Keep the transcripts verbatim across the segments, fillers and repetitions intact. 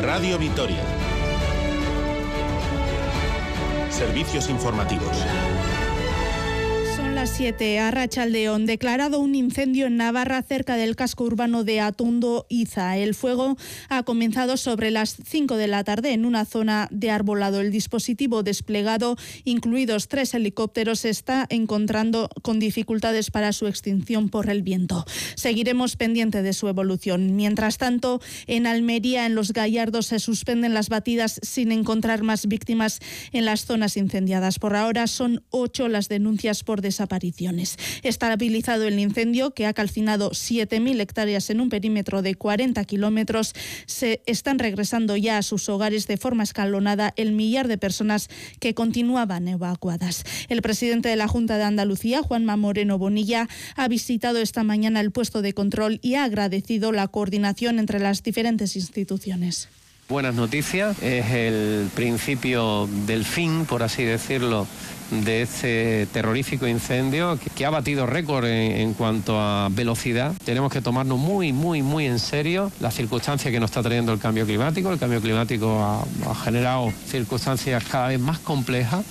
Radio Vitoria. Servicios informativos. Son las siete. Arratsaldeon, declarado un incendio en Navarra cerca del casco urbano de Atondo-Iza. El fuego ha comenzado sobre las cinco de la tarde en una zona de arbolado. El dispositivo desplegado, incluidos tres helicópteros, se está encontrando con dificultades para su extinción por el viento. Seguiremos pendiente de su evolución. Mientras tanto, en Almería, en Los Gallardos, se suspenden las batidas sin encontrar más víctimas en las zonas incendiadas. Por ahora son ocho las denuncias por desapariciones. Estabilizado el incendio, que ha calcinado siete mil hectáreas en un perímetro de cuarenta kilómetros, se están regresando ya a sus hogares de forma escalonada el millar de personas que continuaban evacuadas. El presidente de la Junta de Andalucía, Juanma Moreno Bonilla, ha visitado esta mañana el puesto de control y ha agradecido la coordinación entre las diferentes instituciones. Buenas noticias, es el principio del fin, por así decirlo, de este terrorífico incendio que, que ha batido récord en, en cuanto a velocidad. Tenemos que tomarnos muy, muy, muy en serio las circunstancias que nos está trayendo el cambio climático. El cambio climático ha, ha generado circunstancias cada vez más complejas.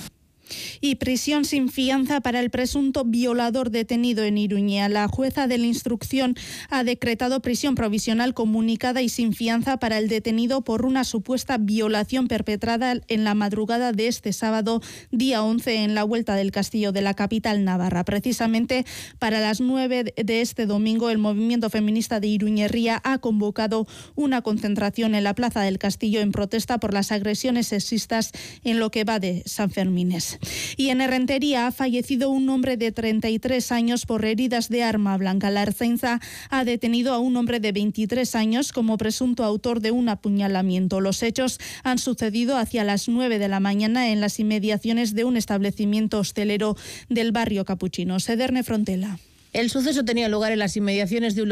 Y prisión sin fianza para el presunto violador detenido en Iruña. La jueza de la instrucción ha decretado prisión provisional comunicada y sin fianza para el detenido por una supuesta violación perpetrada en la madrugada de este sábado, día once, en la Huerta del Castillo de la capital navarra. Precisamente para las nueve de este domingo, el movimiento feminista de Iruñerría ha convocado una concentración en la Plaza del Castillo en protesta por las agresiones sexistas en lo que va de Sanfermines. Y en Errentería ha fallecido un hombre de treinta y tres años por heridas de arma blanca. La Ertzaintza ha detenido a un hombre de veintitrés años como presunto autor de un apuñalamiento. Los hechos han sucedido hacia las nueve de la mañana en las inmediaciones de un establecimiento hostelero del barrio Capuchino. Sederne Frontela. El suceso tenía lugar en las inmediaciones de un